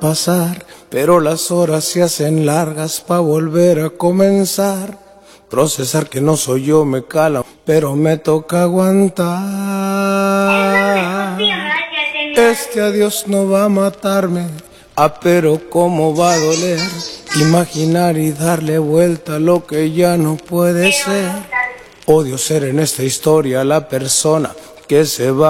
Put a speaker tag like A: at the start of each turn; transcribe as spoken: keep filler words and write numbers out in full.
A: pasar, pero las horas se hacen largas pa' volver a comenzar. Procesar que no soy yo me cala, pero me toca aguantar. Este adiós no va a matarme, ah, pero cómo va a doler. Imaginar y darle vuelta a lo que ya no puede ser. Odio ser en esta historia la persona que se va.